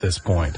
this point.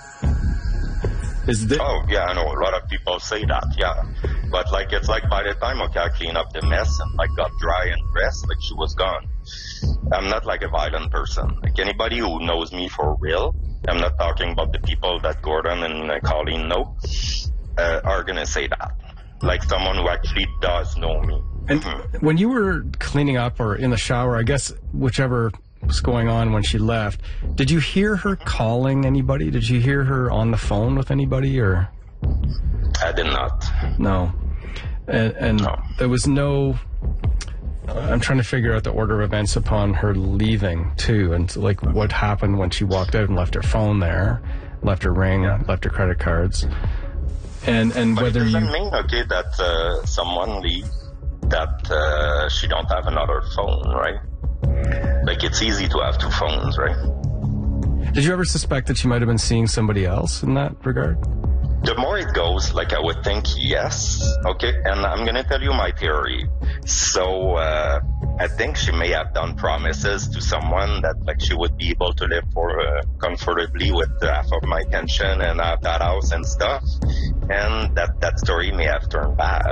Oh, yeah, I know. A lot of people say that, yeah. But, like, it's like by the time, okay, I clean up the mess and, like, got dry and dressed, like, she was gone. I'm not, like, a violent person. Like, anybody who knows me for real, I'm not talking about the people that Gordon and Colleen know, are gonna say that. Like, someone who actually does know me. And when you were cleaning up or in the shower, I guess whichever was going on when she left, did you hear her calling anybody? Did you hear her on the phone with anybody, or? I did not. No. And No. There was no... I'm trying to figure out the order of events upon her leaving, too, and like what happened when she walked out and left her phone there, left her ring, left her credit cards, and but whether it you... doesn't mean, okay, that someone leaves, that she don't have another phone, right? Like, it's easy to have two phones, right? Did you ever suspect that she might have been seeing somebody else in that regard? The more it goes, like, I would think yes, okay? And I'm going to tell you my theory. So, I think she may have done promises to someone that, like, she would be able to live for comfortably with half of my pension and have that house and stuff. And that story may have turned bad.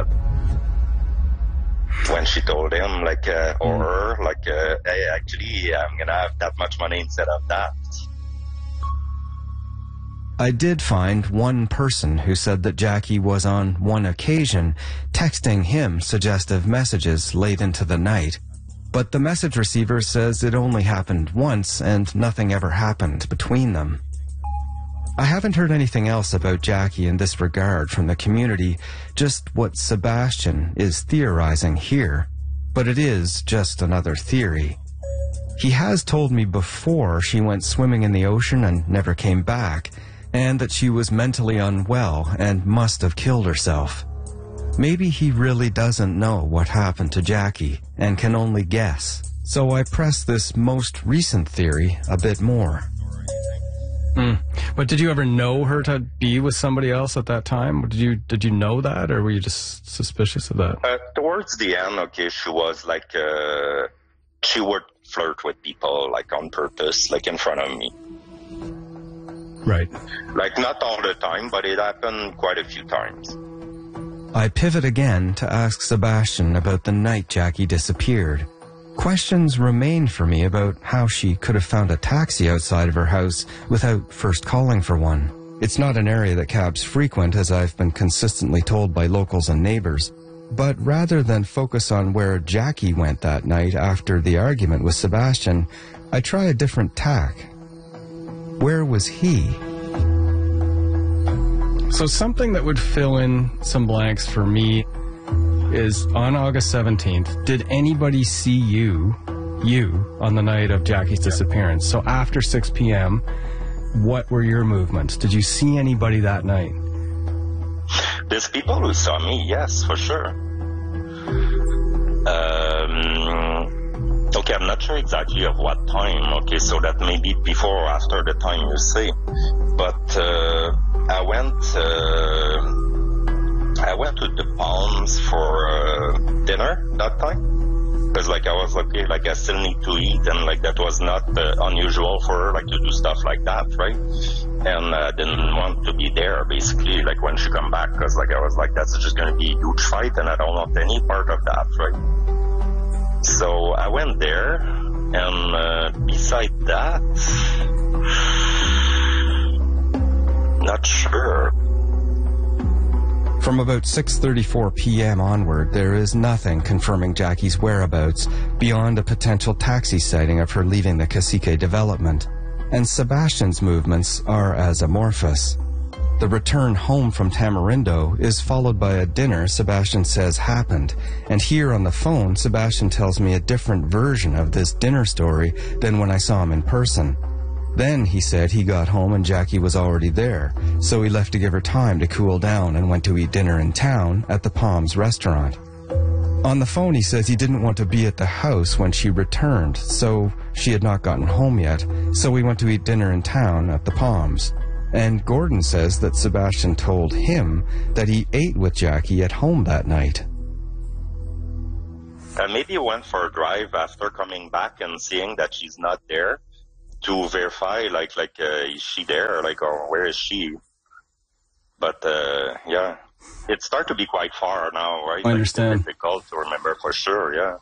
When she told him, like, or her, like, hey, actually, I'm going to have that much money instead of that. I did find one person who said that Jackie was on one occasion texting him suggestive messages late into the night. But the message receiver says it only happened once and nothing ever happened between them. I haven't heard anything else about Jackie in this regard from the community, just what Sebastian is theorizing here. But it is just another theory. He has told me before she went swimming in the ocean and never came back, and that she was mentally unwell and must have killed herself. Maybe he really doesn't know what happened to Jackie and can only guess. So I press this most recent theory a bit more. But did you ever know her to be with somebody else at that time? Did you know that, or were you just suspicious of that? Towards the end, okay, she was like, she would flirt with people, like, on purpose, like, in front of me. Right. Like, not all the time, but it happened quite a few times. I pivot again to ask Sebastian about the night Jackie disappeared. Questions remain for me about how she could have found a taxi outside of her house without first calling for one. It's not an area that cabs frequent, as I've been consistently told by locals and neighbors. But rather than focus on where Jackie went that night after the argument with Sebastian, I try a different tack. Where was he? So something that would fill in some blanks for me is on August 17th, did anybody see you on the night of Jackie's disappearance? So after 6 p.m., what were your movements? Did you see anybody that night? There's people who saw me, yes, for sure. Okay, I'm not sure exactly of what time, okay, so that may be before or after the time you say. But I went to the Palms for dinner that time. Because, like, I was like, okay, like, I still need to eat, and, like, that was not unusual for her, like, to do stuff like that, right? And I didn't want to be there, basically, like, when she come back, because, like, I was like, that's just going to be a huge fight, and I don't want any part of that, right? So I went there, and beside that, not sure. From about 6:34 p.m. onward, there is nothing confirming Jackie's whereabouts beyond a potential taxi sighting of her leaving the Cacique development, and Sebastian's movements are as amorphous. The return home from Tamarindo is followed by a dinner Sebastian says happened, and here on the phone, Sebastian tells me a different version of this dinner story than when I saw him in person. Then he said he got home and Jackie was already there, so he left to give her time to cool down and went to eat dinner in town at the Palms restaurant. On the phone he says he didn't want to be at the house when she returned, so she had not gotten home yet, so we went to eat dinner in town at the Palms. And Gordon says that Sebastian told him that he ate with Jackie at home that night. Maybe he went for a drive after coming back and seeing that she's not there. to verify, like, is she there, like, or where is she? But yeah, it started to be quite far now, right? I understand. It's difficult to remember for sure. Yeah.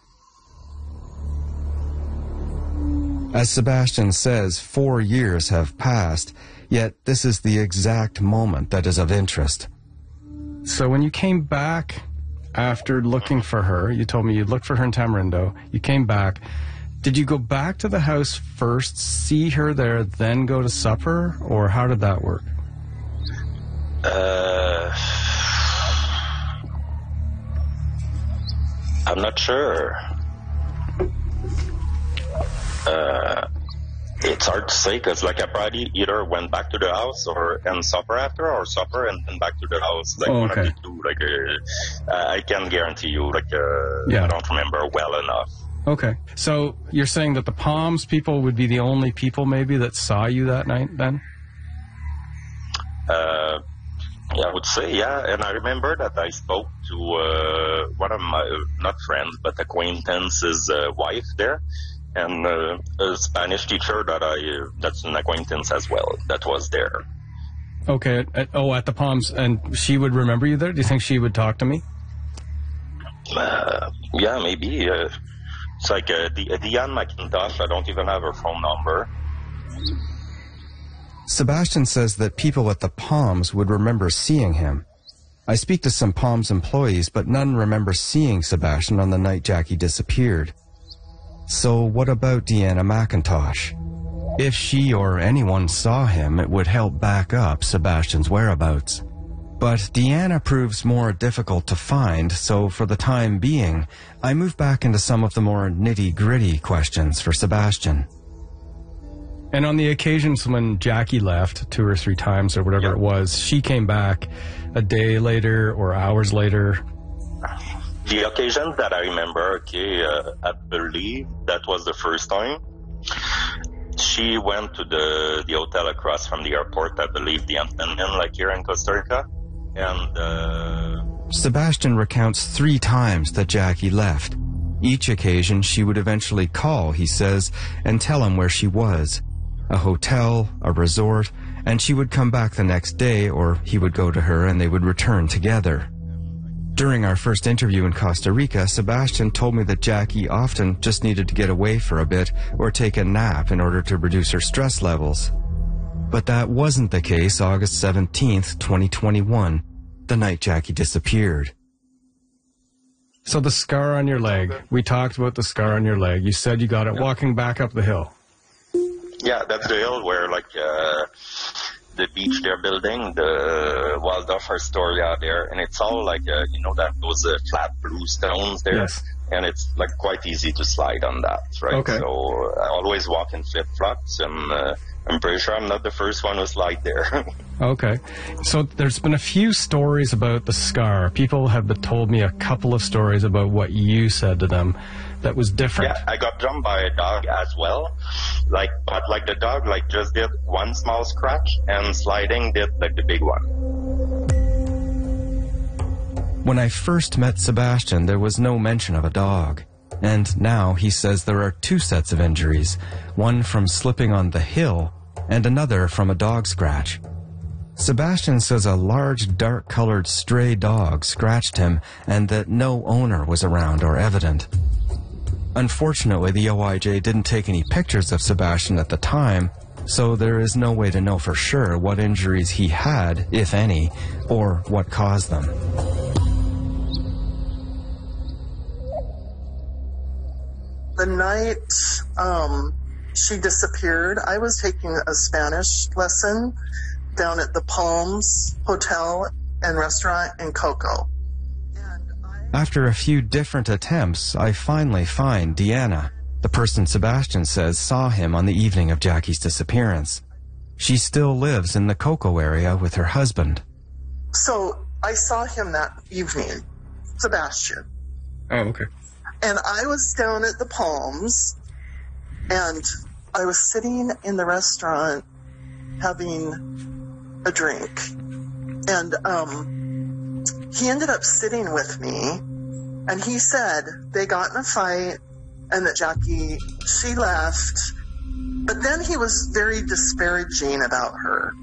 As Sebastian says, 4 years have passed, yet this is the exact moment that is of interest. So when you came back after looking for her, you told me you looked for her in Tamarindo, you came back. Did you go back to the house first, see her there, then go to supper, or how did that work? I'm not sure. It's hard to say because, like, I probably either went back to the house and supper after, or supper and then back to the house. Like, one of the two. Like, I can guarantee you, like, I don't remember well enough. Okay. So you're saying that the Palms people would be the only people maybe that saw you that night then? Yeah, I would say, yeah. And I remember that I spoke to one of my, not friends, but acquaintances' wife there. And a Spanish teacher that's an acquaintance as well, that was there. Okay. At the Palms. And she would remember you there? Do you think she would talk to me? Yeah, maybe. It's like Diane McIntosh. I don't even have her phone number. Sebastian says that people at the Palms would remember seeing him. I speak to some Palms employees, but none remember seeing Sebastian on the night Jackie disappeared. So what about Deanna McIntosh? If she or anyone saw him, it would help back up Sebastian's whereabouts. But Deanna proves more difficult to find, so for the time being, I move back into some of the more nitty-gritty questions for Sebastian. And on the occasions when Jackie left 2 or 3 times or whatever it was, she came back a day later or hours later. The occasion that I remember, I believe that was the first time. She went to the hotel across from the airport, I believe the Antonyan, like here in Costa Rica. And Sebastian recounts 3 times that Jackie left. Each occasion she would eventually call, he says, and tell him where she was. A hotel, a resort, and she would come back the next day, or he would go to her and they would return together. During our first interview in Costa Rica, Sebastian told me that Jackie often just needed to get away for a bit or take a nap in order to reduce her stress levels. But that wasn't the case August 17th, 2021, the night Jackie disappeared. So the scar on your leg, we talked about the scar on your leg. You said you got it walking back up the hill. Yeah, that's the hill where, like, the beach they're building, the Waldorf Astoria there, and it's all like, those flat blue stones there. Yes. And it's, like, quite easy to slide on that, right? Okay. So I always walk in flip-flops, and I'm pretty sure I'm not the first one to slide there. Okay. So there's been a few stories about the scar. People have told me a couple of stories about what you said to them that was different. Yeah, I got jumped by a dog as well. But the dog, just did one small scratch, and sliding did, the big one. When I first met Sebastian, there was no mention of a dog. And now he says there are 2 sets of injuries, one from slipping on the hill and another from a dog scratch. Sebastian says a large dark-colored stray dog scratched him and that no owner was around or evident. Unfortunately, the OIJ didn't take any pictures of Sebastian at the time, so there is no way to know for sure what injuries he had, if any, or what caused them. The night she disappeared, I was taking a Spanish lesson down at the Palms Hotel and Restaurant in Cocoa. After a few different attempts, I finally find Deanna, the person Sebastian says saw him on the evening of Jackie's disappearance. She still lives in the Cocoa area with her husband. So I saw him that evening, Sebastian. Oh, okay. And I was down at the Palms, and I was sitting in the restaurant having a drink. And he ended up sitting with me, and he said they got in a fight and that Jackie, she left, But then he was very disparaging about her.